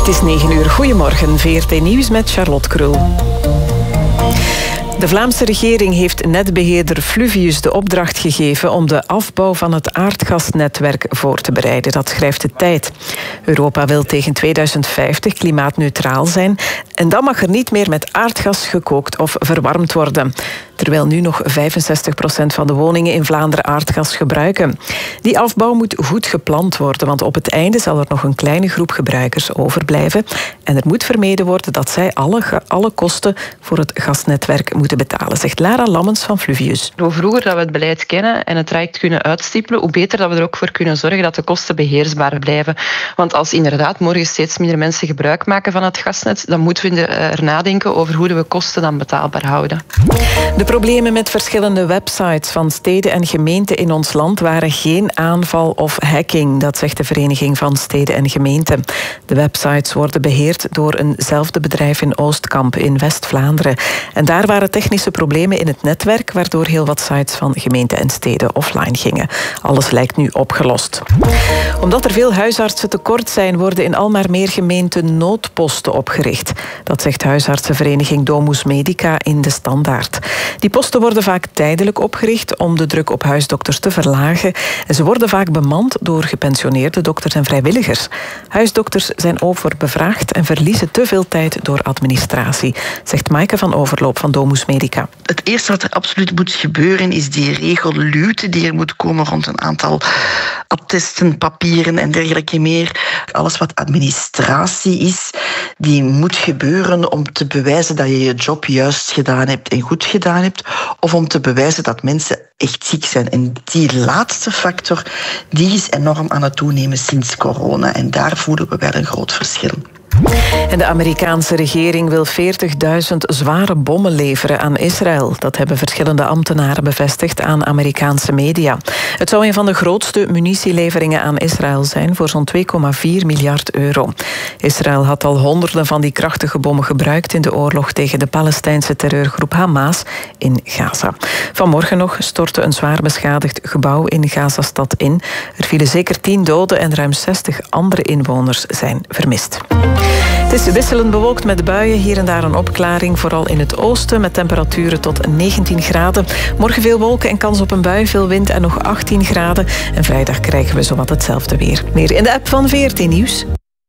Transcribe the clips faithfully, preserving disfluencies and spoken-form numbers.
Het is negen uur. Goedemorgen, V R T Nieuws met Charlotte Krul. De Vlaamse regering heeft netbeheerder Fluvius de opdracht gegeven om de afbouw van het aardgasnetwerk voor te bereiden. Dat schrijft de Tijd. Europa wil tegen tweeduizend vijftig klimaatneutraal zijn en dan mag er niet meer met aardgas gekookt of verwarmd worden. Terwijl nu nog vijfenzestig procent van de woningen in Vlaanderen aardgas gebruiken. Die afbouw moet goed gepland worden, want op het einde zal er nog een kleine groep gebruikers overblijven. En er moet vermeden worden dat zij alle, alle kosten voor het gasnetwerk moeten betalen, zegt Lara Lammens van Fluvius. Hoe vroeger dat we het beleid kennen en het traject kunnen uitstippelen, hoe beter dat we er ook voor kunnen zorgen dat de kosten beheersbaar blijven. Want als inderdaad morgen steeds minder mensen gebruik maken van het gasnet, dan moeten we er nadenken over hoe we kosten dan betaalbaar houden. De problemen met verschillende websites van steden en gemeenten in ons land waren geen aanval of hacking, dat zegt de Vereniging van Steden en Gemeenten. De websites worden beheerd door eenzelfde bedrijf in Oostkamp in West-Vlaanderen. En daar waren technische problemen in het netwerk, waardoor heel wat sites van gemeenten en steden offline gingen. Alles lijkt nu opgelost. Omdat er veel huisartsen tekort zijn, worden in al maar meer gemeenten noodposten opgericht. Dat zegt huisartsenvereniging Domus Medica in De Standaard. Die posten worden vaak tijdelijk opgericht om de druk op huisdokters te verlagen. En ze worden vaak bemand door gepensioneerde dokters en vrijwilligers. Huisdokters zijn overbevraagd en verliezen te veel tijd door administratie, zegt Maaike van Overloop van Domus Medica. Het eerste wat er absoluut moet gebeuren is die regelluwte die er moet komen rond een aantal attesten, papieren en dergelijke meer. Alles wat administratie is, die moet gebeuren om te bewijzen dat je je job juist gedaan hebt en goed gedaan hebt, of om te bewijzen dat mensen echt ziek zijn. En die laatste factor, die is enorm aan het toenemen sinds corona. En daar voelen we wel een groot verschil. En de Amerikaanse regering wil veertigduizend zware bommen leveren aan Israël. Dat hebben verschillende ambtenaren bevestigd aan Amerikaanse media. Het zou een van de grootste munitieleveringen aan Israël zijn voor zo'n twee komma vier miljard euro. Israël had al honderden van die krachtige bommen gebruikt in de oorlog tegen de Palestijnse terreurgroep Hamas in Gaza. Vanmorgen nog stortte een zwaar beschadigd gebouw in Gazastad in. Er vielen zeker tien doden en ruim zestig andere inwoners zijn vermist. Het is wisselend bewolkt met buien, hier en daar een opklaring, vooral in het oosten, met temperaturen tot negentien graden. Morgen veel wolken en kans op een bui, veel wind en nog achttien graden. En vrijdag krijgen we zowat hetzelfde weer. Meer in de app van V R T Nieuws.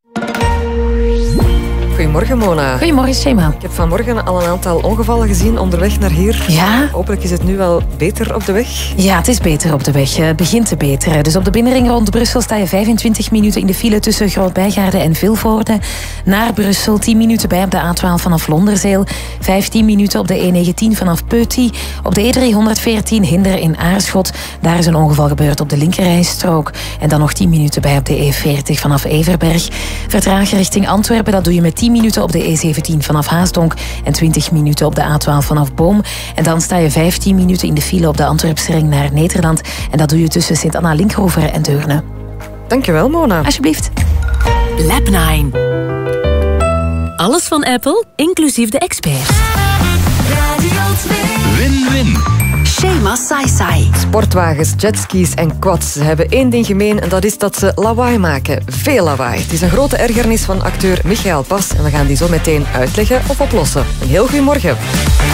Goedemorgen, Mona. Goedemorgen, Shema. Ik heb vanmorgen al een aantal ongevallen gezien onderweg naar hier. Ja? Hopelijk is het nu wel beter op de weg. Ja, het is beter op de weg. Het begint te beteren. Dus op de binnenring rond Brussel sta je vijfentwintig minuten in de file tussen Groot-Bijgaarden en Vilvoorde. Naar Brussel tien minuten bij op de A twaalf vanaf Londerzeel. vijftien minuten op de E negentien vanaf Peuty. Op de E driehonderdveertien Hinder in Aarschot. Daar is een ongeval gebeurd op de linkerrijstrook. En dan nog tien minuten bij op de E veertig vanaf Everberg. Vertragen richting Antwerpen, dat doe je met tien minuten op de E zeventien vanaf Haasdonk en twintig minuten op de A twaalf vanaf Boom. En dan sta je vijftien minuten in de file op de Antwerpse ring naar Nederland. En dat doe je tussen Sint-Anna-Linkhoven en Deurne. Dankjewel, Mona. Alsjeblieft. Lab nine. Alles van Apple, inclusief de experts. Radio twee. Win-win. Shema Sai-Sai. Sportwagens, jetskis en quads ze hebben één ding gemeen en dat is dat ze lawaai maken. Veel lawaai. Het is een grote ergernis van acteur Michael Pas en we gaan die zo meteen uitleggen of oplossen. Een heel goedemorgen.